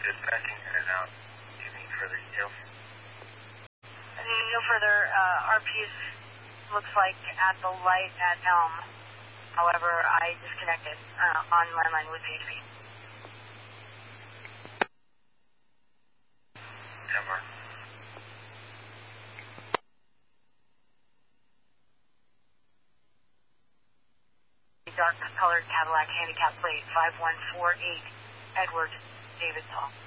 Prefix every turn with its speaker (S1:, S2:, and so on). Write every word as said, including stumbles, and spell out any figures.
S1: dispatching in and out. Do you need further details?
S2: No further. Uh, R Ps looks like at the light at Elm. However, I disconnected uh, on landline with H P.
S1: Denver.
S2: Dark colored Cadillac handicap plate five one four eight, Edward David Paul.